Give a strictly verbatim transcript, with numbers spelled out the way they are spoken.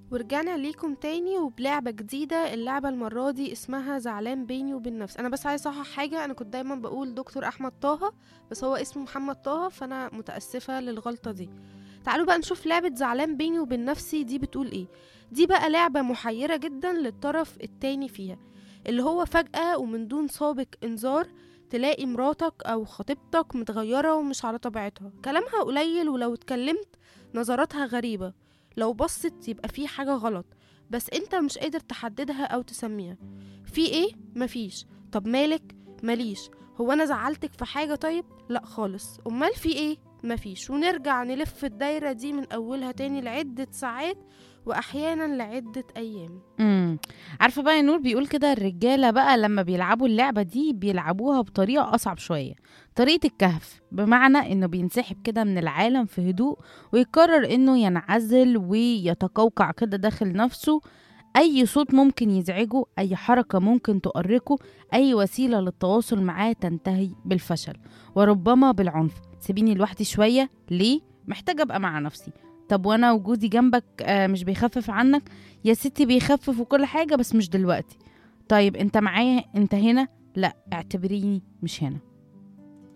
ورجعنا ليكم تاني وبلعبة جديدة. اللعبة المرة دي اسمها زعلان بيني وبين نفسي. أنا بس عايز أصحح حاجة، أنا كنت دايما بقول دكتور أحمد طه بس هو اسمه محمد طه، فأنا متأسفة للغلطة دي. تعالوا بقى نشوف لعبة زعلان بيني وبين نفسي دي بتقول ايه. دي بقى لعبة محيرة جدا للطرف التاني فيها، اللي هو فجأة ومن دون سابق إنذار تلاقي مراتك أو خطيبتك متغيرة ومش على طبيعتها، كلامها قليل ولو اتكلمت نظراتها غريبة، لو بصت يبقى في حاجة غلط بس انت مش قادر تحددها او تسميها. في ايه؟ مفيش. طب مالك؟ ماليش. هو انا زعلتك في حاجة؟ طيب لا خالص. امال في ايه؟ مفيش. ونرجع نلف الدايرة دي من اولها تاني لعدة ساعات واحيانا لعدة ايام. امم عارفه بقى يا نور، بيقول كده الرجاله بقى لما بيلعبوا اللعبه دي بيلعبوها بطريقه اصعب شويه، طريقه الكهف، بمعنى انه بينسحب كده من العالم في هدوء ويقرر انه ينعزل ويتقوقع كده داخل نفسه. اي صوت ممكن يزعجه، اي حركه ممكن تؤرقه، اي وسيله للتواصل معاه تنتهي بالفشل وربما بالعنف. سيبيني لوحدي شويه، ليه؟ محتاجه ابقى مع نفسي. طب وانا وجودي جنبك آه مش بيخفف عنك؟ يا ستي بيخفف وكل حاجة بس مش دلوقتي. طيب انت معايا؟ انت هنا؟ لا، اعتبريني مش هنا.